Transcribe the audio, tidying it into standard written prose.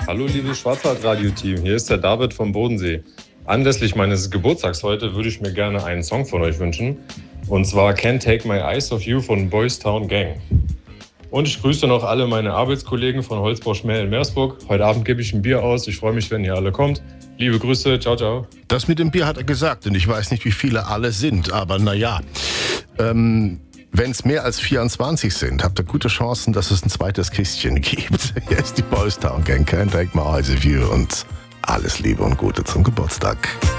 Hallo liebes Schwarzwaldradio-Team, hier ist der David vom Bodensee. Anlässlich meines Geburtstags heute würde ich mir gerne einen Song von euch wünschen. Und zwar Can't Take My Eyes Off You von Boys Town Gang. Und ich grüße noch alle meine Arbeitskollegen von Holzbau Schmäh in Meersburg. Heute Abend gebe ich ein Bier aus. Ich freue mich, wenn ihr alle kommt. Liebe Grüße, ciao, ciao. Das mit dem Bier hat er gesagt und ich weiß nicht, wie viele alle sind, aber naja. Wenn es mehr als 24 sind, habt ihr gute Chancen, dass es ein zweites Kistchen gibt. Hier ist die Boys Town Gang, Can't Take My Eyes Off You und alles Liebe und Gute zum Geburtstag.